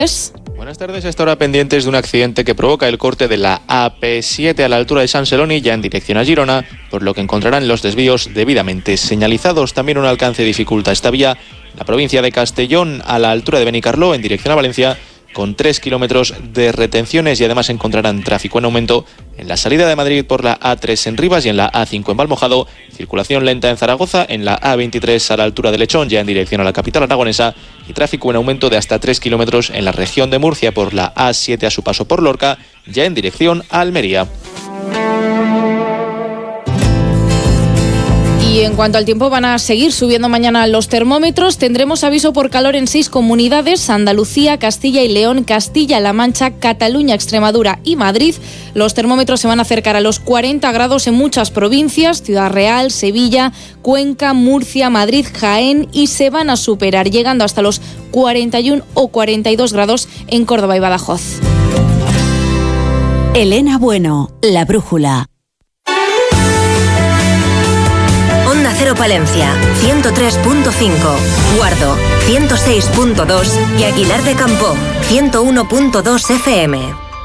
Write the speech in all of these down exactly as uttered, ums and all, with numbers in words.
Buenas tardes. A esta hora pendientes de un accidente que provoca el corte de la A P siete a la altura de San Celoni, ya en dirección a Girona, por lo que encontrarán los desvíos debidamente señalizados. También un alcance dificulta esta vía la provincia de Castellón a la altura de Benicarló en dirección a Valencia, con tres kilómetros de retenciones, y además encontrarán tráfico en aumento en la salida de Madrid por la A tres en Rivas y en la A cinco en Valmojado, circulación lenta en Zaragoza, en la A veintitrés a la altura de Lechón, ya en dirección a la capital aragonesa, y tráfico en aumento de hasta tres kilómetros en la región de Murcia por la A siete a su paso por Lorca, ya en dirección a Almería. Y en cuanto al tiempo, van a seguir subiendo mañana los termómetros. Tendremos aviso por calor en seis comunidades: Andalucía, Castilla y León, Castilla-La Mancha, Cataluña, Extremadura y Madrid. Los termómetros se van a acercar a los cuarenta grados en muchas provincias: Ciudad Real, Sevilla, Cuenca, Murcia, Madrid, Jaén, y se van a superar llegando hasta los cuarenta y uno o cuarenta y dos grados en Córdoba y Badajoz. Elena Bueno, La Brújula. Onda Cero Palencia, ciento tres punto cinco, Guardo, ciento seis punto dos y Aguilar de Campoo, ciento uno punto dos F M.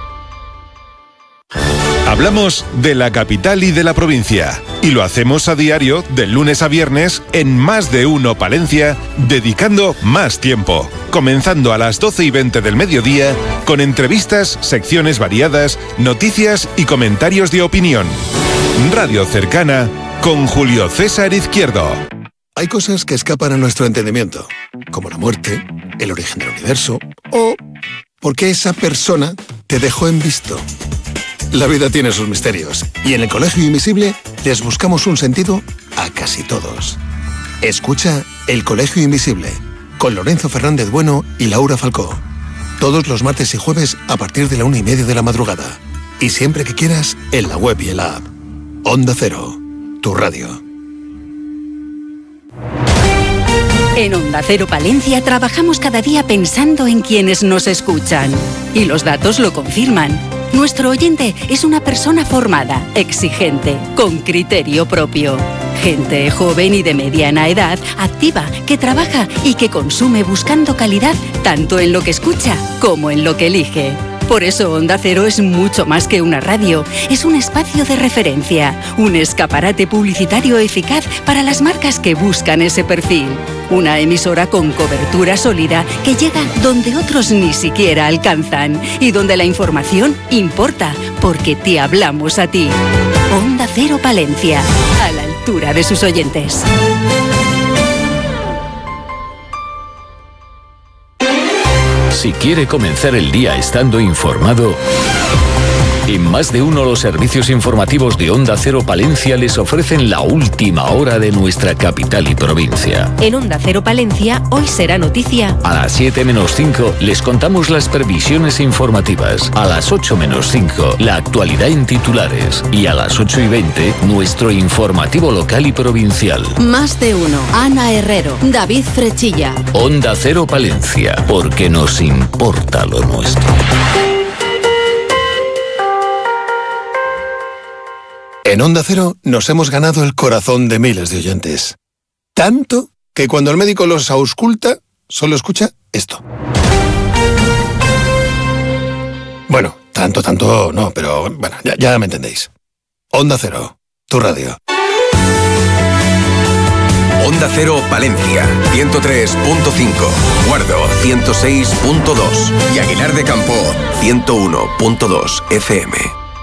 Hablamos de la capital y de la provincia, y lo hacemos a diario, de lunes a viernes, en Más de Uno Palencia, dedicando más tiempo. Comenzando a las doce y veinte del mediodía, con entrevistas, secciones variadas, noticias y comentarios de opinión. Radio cercana, con Julio César Izquierdo. Hay cosas que escapan a nuestro entendimiento, como la muerte, el origen del universo, o por qué esa persona te dejó en visto. La vida tiene sus misterios, y en el Colegio Invisible les buscamos un sentido a casi todos. Escucha El Colegio Invisible, con Lorenzo Fernández Bueno y Laura Falcó. Todos los martes y jueves a partir de la una y media de la madrugada. Y siempre que quieras, en la web y en la app. Onda Cero, tu radio. En Onda Cero Palencia trabajamos cada día pensando en quienes nos escuchan. Y los datos lo confirman. Nuestro oyente es una persona formada, exigente, con criterio propio. Gente joven y de mediana edad, activa, que trabaja y que consume buscando calidad tanto en lo que escucha como en lo que elige. Por eso Onda Cero es mucho más que una radio, es un espacio de referencia, un escaparate publicitario eficaz para las marcas que buscan ese perfil. Una emisora con cobertura sólida que llega donde otros ni siquiera alcanzan y donde la información importa porque te hablamos a ti. Onda Cero Palencia, a la altura de sus oyentes. Si quiere comenzar el día estando informado, en Más de Uno los servicios informativos de Onda Cero Palencia les ofrecen la última hora de nuestra capital y provincia. En Onda Cero Palencia, hoy será noticia. A las siete menos cinco les contamos las previsiones informativas. A las ocho menos cinco, la actualidad en titulares. Y a las ocho y veinte, nuestro informativo local y provincial. Más de Uno, Ana Herrero, David Frechilla. Onda Cero Palencia, porque nos importa lo nuestro. En Onda Cero nos hemos ganado el corazón de miles de oyentes. Tanto que cuando el médico los ausculta, solo escucha esto. Bueno, tanto, tanto no, pero bueno, ya, ya me entendéis. Onda Cero, tu radio. Onda Cero Palencia, ciento tres punto cinco, Guardo, ciento seis punto dos y Aguilar de Campoo, ciento uno punto dos F M.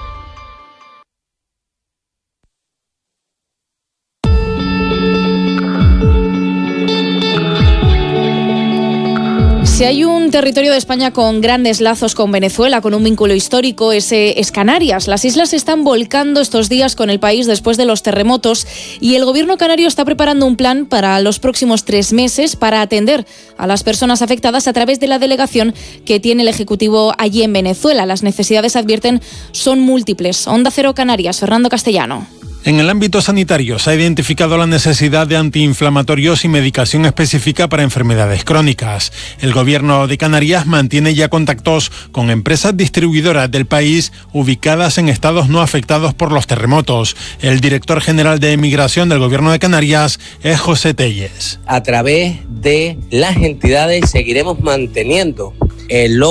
Si hay un territorio de España con grandes lazos con Venezuela, con un vínculo histórico, ese es Canarias. Las islas se están volcando estos días con el país después de los terremotos y el gobierno canario está preparando un plan para los próximos tres meses para atender a las personas afectadas a través de la delegación que tiene el Ejecutivo allí en Venezuela. Las necesidades, advierten, son múltiples. Onda Cero Canarias, Fernando Castellano. En el ámbito sanitario se ha identificado la necesidad de antiinflamatorios y medicación específica para enfermedades crónicas. El gobierno de Canarias mantiene ya contactos con empresas distribuidoras del país ubicadas en estados no afectados por los terremotos. El director general de Emigración del gobierno de Canarias es José Telles. A través de las entidades seguiremos manteniendo el